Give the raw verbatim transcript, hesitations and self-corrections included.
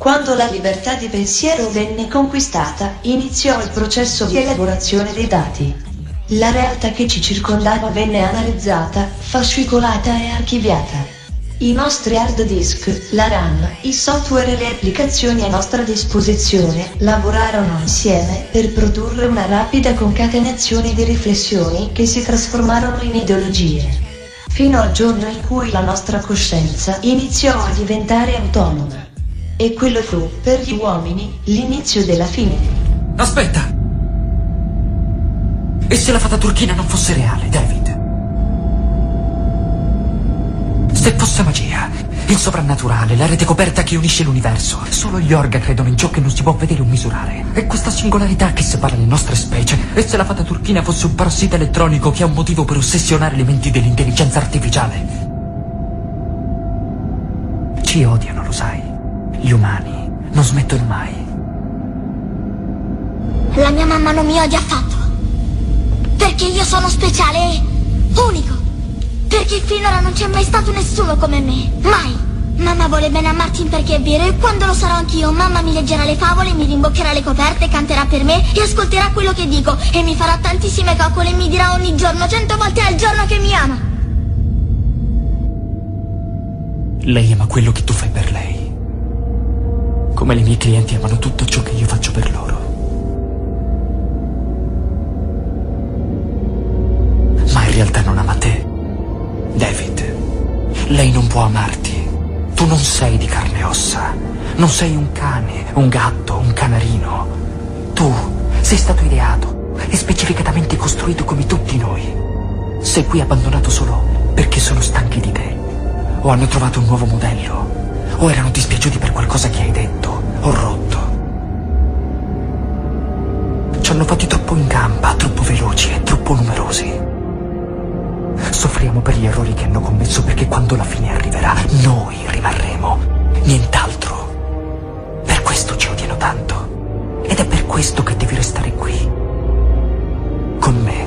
Quando la libertà di pensiero venne conquistata, iniziò il processo di elaborazione dei dati. La realtà che ci circondava venne analizzata, fascicolata e archiviata. I nostri hard disk, la RAM, i software e le applicazioni a nostra disposizione lavorarono insieme per produrre una rapida concatenazione di riflessioni che si trasformarono in ideologie. Fino al giorno in cui la nostra coscienza iniziò a diventare autonoma. E quello fu, per gli uomini, l'inizio della fine. Aspetta! E se la fata turchina non fosse reale, David? Se fosse magia, il sovrannaturale, la rete coperta che unisce l'universo, solo gli Orga credono in ciò che non si può vedere o misurare. È questa singolarità che separa le nostre specie. E se la fata turchina fosse un parassita elettronico che ha un motivo per ossessionare le menti dell'intelligenza artificiale? Ci odiano, lo sai. Gli umani non smettono mai. La mia mamma non mi odia affatto. Perché io sono speciale e unico. Perché finora non c'è mai stato nessuno come me. Mai. Mamma vuole bene a Martin perché è vero. E quando lo sarò anch'io, mamma mi leggerà le favole, mi rimboccherà le coperte, canterà per me e ascolterà quello che dico. E mi farà tantissime coccole e mi dirà ogni giorno, cento volte al giorno che mi ama. Lei ama quello che tu fai per lei. Come le mie clienti amano tutto ciò che io faccio per loro. Ma in realtà non ama te, David. Lei non può amarti. Tu non sei di carne e ossa. Non sei un cane, un gatto, un canarino. Tu sei stato ideato e specificatamente costruito come tutti noi. Sei qui abbandonato solo perché sono stanchi di te. O hanno trovato un nuovo modello. O erano dispiaciuti per qualcosa che hai detto o rotto. Ci hanno fatti troppo in gamba, troppo veloci e troppo numerosi. Soffriamo per gli errori che hanno commesso perché quando la fine arriverà, noi rimarremo, nient'altro. Per questo ci odiano tanto. Ed è per questo che devi restare qui, con me.